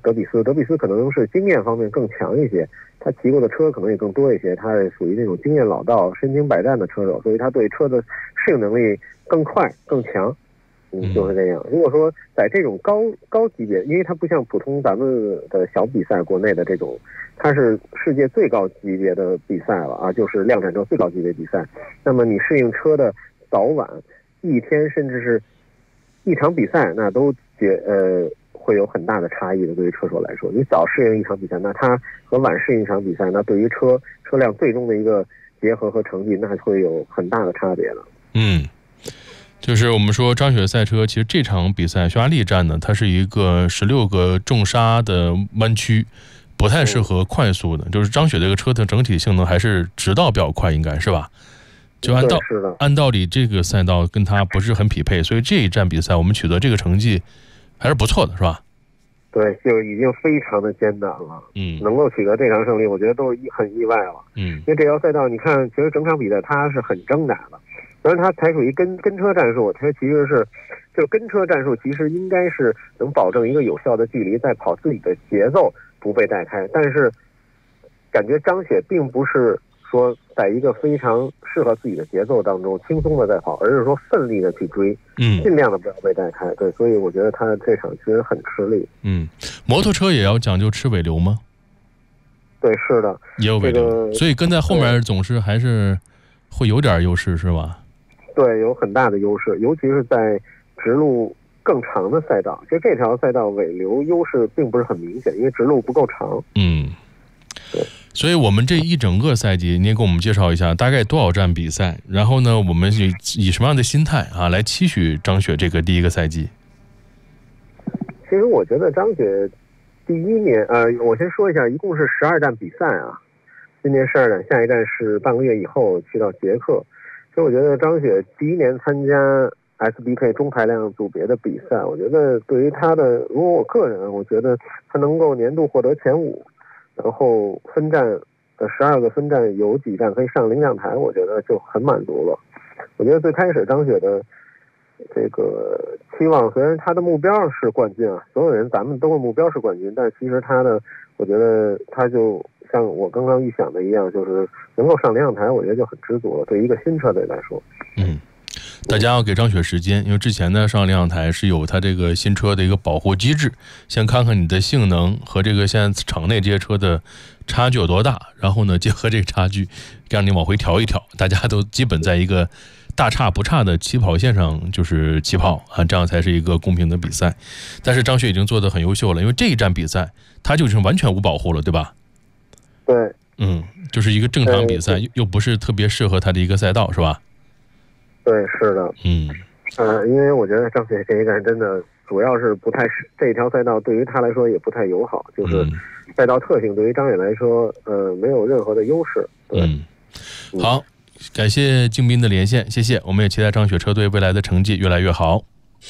德比斯。德比斯可能是经验方面更强一些，他骑过的车可能也更多一些，他是属于那种经验老道、身经百战的车手，所以他对车的适应能力更快更强。就是这样。如果说在这种高级别，因为它不像普通咱们的小比赛，国内的这种，它是世界最高级别的比赛了啊，就是量产车最高级别比赛。那么你适应车的早晚，一天甚至是一场比赛，那都会有很大的差异的。对于车手来说，你早适应一场比赛，那他和晚适应一场比赛，那对于车辆最终的一个结合和成绩，那会有很大的差别的。 就是我们说张雪赛车，其实这场比赛匈牙利站呢，它是一个16个重刹的弯曲，不太适合快速的。就是张雪这个车的整体性能还是直道比较快，应该是吧？就按道理这个赛道跟它不是很匹配，所以这一站比赛我们取得这个成绩还是不错的，是吧？ 对，就已经非常的艰难了。能够取得这场胜利，我觉得都很意外了。因为这条赛道，你看，其实整场比赛它是很挣扎的。当然，它才属于跟车战术，它其实是，就是跟车战术，其实应该是能保证一个有效的距离，在跑自己的节奏，不被带开。但是，感觉张雪并不是说在一个非常适合自己的节奏当中轻松的在跑，而是说奋力的去追，尽量的不要被带开。对，所以我觉得他这场其实很吃力。 摩托车也要讲究吃尾流吗？ 对，是的， 也有尾流，所以跟在后面总是还是会有点优势，是吧？ 对，有很大的优势，尤其是在直路更长的赛道。其实这条赛道尾流优势并不是很明显，因为直路不够长。对。 所以我们这一整个赛季，您给我们介绍一下大概多少站比赛，然后呢，我们以什么样的心态啊来期许张雪这个第一个赛季？ 其实我觉得张雪第一年，我先说一下，一共是12站比赛啊，今年12站，下一站是半个月以后去到捷克。所以我觉得张雪第一年参加 SBK 中排量组别的比赛，我觉得对于他的，如果我个人，我觉得他能够年度获得前5，然后分站12个分站有几站可以上领奖台，我觉得就很满足了。我觉得最开始张雪的这个期望，虽然他的目标是冠军啊，所有人咱们都是目标是冠军，但其实我觉得他就像我刚刚预想的一样，就是能够上领奖台，我觉得就很知足了。对一个新车队来说， 大家要给张雪时间，因为之前呢上领奖台是有它这个新车的一个保护机制，先看看你的性能和这个现在场内这些车的差距有多大，然后呢结合这个差距，让你往回调一调，大家都基本在一个大差不差的起跑线上就是起跑啊，这样才是一个公平的比赛。但是张雪已经做得很优秀了，因为这一站比赛它就已经完全无保护了，对吧？ 对， 就是一个正常比赛，又不是特别适合他的一个赛道，是吧？ 对，是的，因为我觉得张雪这一站真的主要是这条赛道对于他来说也不太友好，就是赛道特性对于张雪来说，没有任何的优势。对， 好，感谢静斌的连线，谢谢，我们也期待张雪车队未来的成绩越来越好。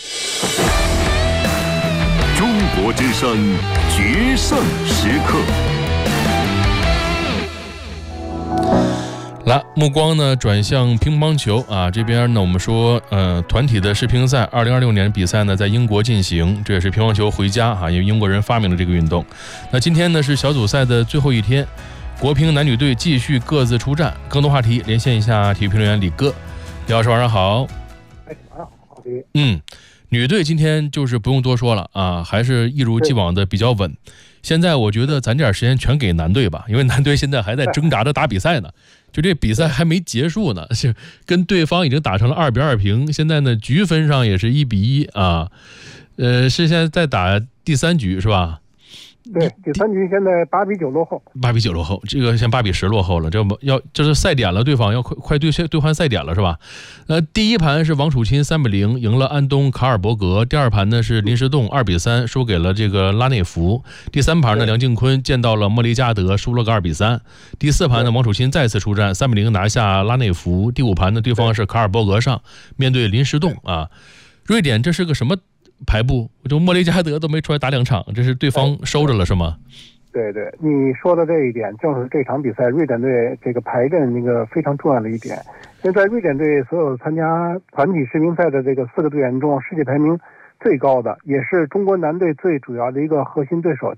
中国之声决胜时刻。 来，目光呢转向乒乓球啊，这边呢我们说，团体的世乒赛2026年比赛呢在英国进行，这也是乒乓球回家啊，因为英国人发明了这个运动。那今天呢是小组赛的最后一天，国乒男女队继续各自出战。更多话题连线一下体育评论员李哥，李老师晚上好。 晚上好。 女队今天就是不用多说了啊，还是一如既往的比较稳。现在我觉得咱点时间全给男队吧，因为男队现在还在挣扎着打比赛呢，就这比赛还没结束呢，是跟对方已经打成了2-2平，现在呢局分上也是1-1啊，是现在在打第3局是吧？ 对，第3局现在8-9落后 ，8-9落后，这个现在8-10落后了，就是赛点了，对方要快兑换赛点了是吧？第一盘是王楚钦3-0赢了安东卡尔伯格，第二盘呢是林诗栋2-3输给了这个拉内福，第三盘呢梁靖昆见到了莫雷加德输了个2-3，第四盘呢王楚钦再次出战3-0拿下拉内福，第五盘呢对方是卡尔伯格上，面对林诗栋啊，瑞典这是个什么排布？就莫雷加德都没出来打2场，这是对方收着了是吗？ 对对，你说的这一点正是这场比赛瑞典队这个排阵那个非常重要的一点。现在瑞典队所有参加团体世乒赛的这个4个队员中，世界排名最高的，也是中国男队最主要的一个核心对手，